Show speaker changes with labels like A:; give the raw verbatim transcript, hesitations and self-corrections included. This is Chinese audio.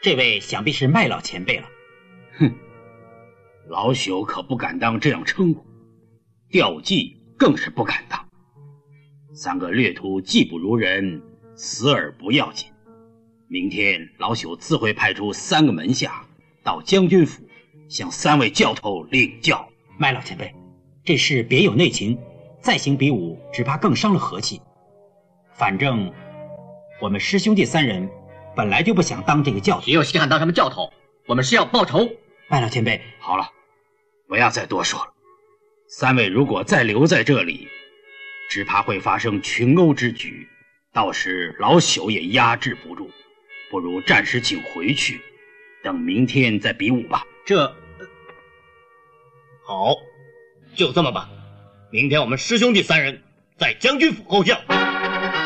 A: 这位想必是麦老前辈了。
B: 哼，老朽可不敢当这样称呼，调剂更是不敢当。三个掠徒技不如人，死而不要紧。明天老朽自会派出三个门下到将军府，向三位教头领教。
A: 麦老前辈，这事别有内情，再行比武，只怕更伤了和气。反正我们师兄弟三人本来就不想当这个教头，
C: 也有稀罕当什么教头，我们是要报仇。
A: 麦老前辈，
B: 好了，不要再多说了。三位如果再留在这里，只怕会发生群殴之举，到时老朽也压制不住，不如暂时请回去，等明天再比武吧。
C: 这好，就这么办。明天我们师兄弟三人在将军府候叫。